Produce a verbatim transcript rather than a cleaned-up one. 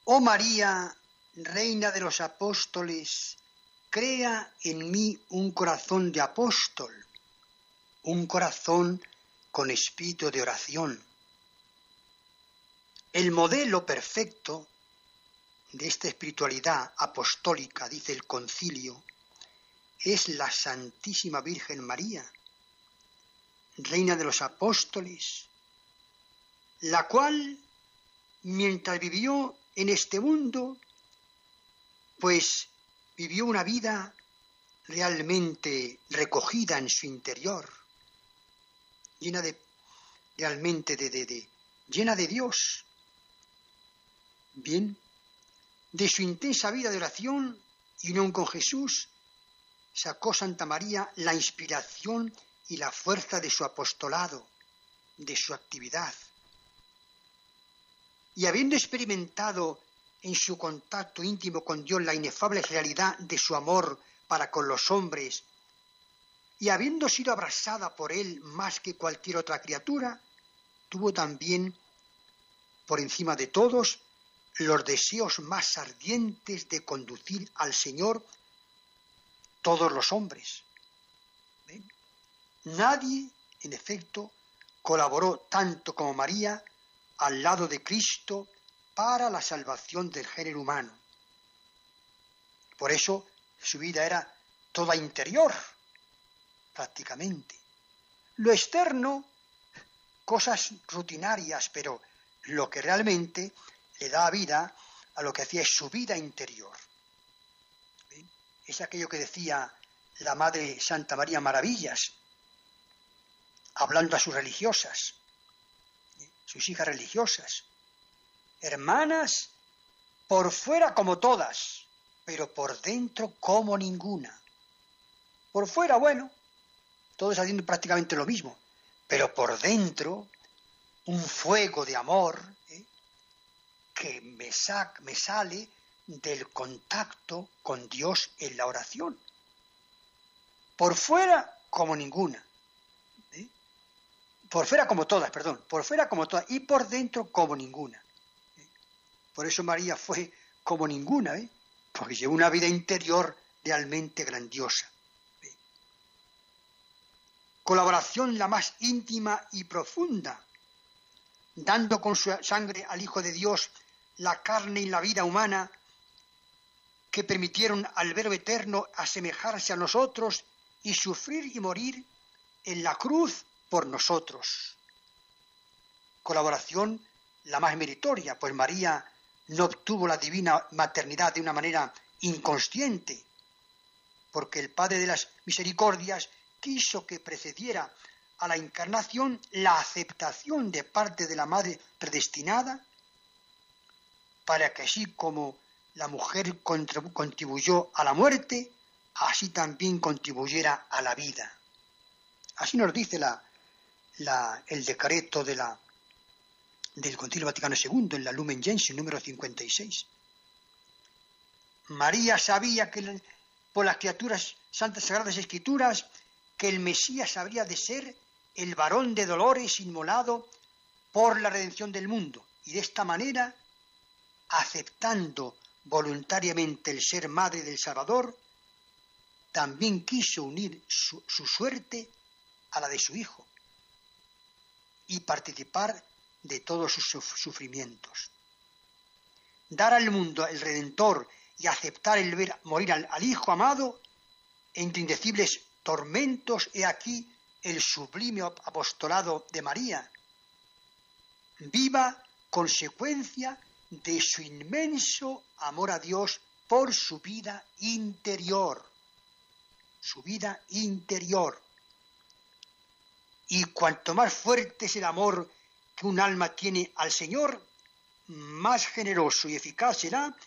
Oh María, Reina de los Apóstoles, crea en mí un corazón de apóstol, un corazón con espíritu de oración. El modelo perfecto de esta espiritualidad apostólica, dice el concilio, es la Santísima Virgen María, Reina de los Apóstoles, la cual, mientras vivió en este mundo, pues vivió una vida realmente recogida en su interior, llena de, realmente de, de, de, llena de Dios. Bien, de su intensa vida de oración y unión con Jesús, sacó Santa María la inspiración y la fuerza de su apostolado, de su actividad. Y habiendo experimentado en su contacto íntimo con Dios la inefable realidad de su amor para con los hombres, y habiendo sido abrasada por él más que cualquier otra criatura, tuvo también, por encima de todos, los deseos más ardientes de conducir al Señor todos los hombres. ¿Ven? Nadie, en efecto, colaboró tanto como María al lado de Cristo para la salvación del género humano. Por eso su vida era toda interior, prácticamente. Lo externo, cosas rutinarias, pero lo que realmente le da vida a lo que hacía es su vida interior. ¿Ven? Es aquello que decía la Madre Santa María Maravillas, hablando a sus religiosas, sus hijas religiosas. Hermanas, por fuera como todas, pero por dentro como ninguna. Por fuera, bueno, todos haciendo prácticamente lo mismo, pero por dentro un fuego de amor, ¿eh? que me, sac, me sale del contacto con Dios en la oración. Por fuera como ninguna. ¿eh? Por fuera como todas, perdón. Por fuera como todas y por dentro como ninguna. ¿eh? Por eso María fue como ninguna, ¿eh? porque llevó una vida interior realmente grandiosa. ¿eh? Colaboración la más íntima y profunda, dando con su sangre al Hijo de Dios la carne y la vida humana, que permitieron al Verbo Eterno asemejarse a nosotros y sufrir y morir en la cruz por nosotros. Colaboración la más meritoria, pues María no obtuvo la divina maternidad de una manera inconsciente, porque el Padre de las Misericordias quiso que precediera a la encarnación la aceptación de parte de la Madre predestinada, para que así como la mujer contribuyó a la muerte, así también contribuyera a la vida. Así nos dice la, la, el decreto de la, del Concilio Vaticano segundo, en la Lumen Gentium, número cincuenta y seis. María sabía que por las criaturas santas sagradas escrituras que el Mesías habría de ser el varón de dolores inmolado por la redención del mundo, y de esta manera, aceptando voluntariamente el ser madre del Salvador, también quiso unir su, su suerte a la de su Hijo y participar de todos sus sufrimientos. Dar al mundo el Redentor y aceptar el ver morir al, al Hijo amado entre indecibles tormentos, he aquí el sublime apostolado de María, viva consecuencia de su inmenso amor a Dios por su vida interior, su vida interior. Y cuanto más fuerte es el amor que un alma tiene al Señor, más generoso y eficaz será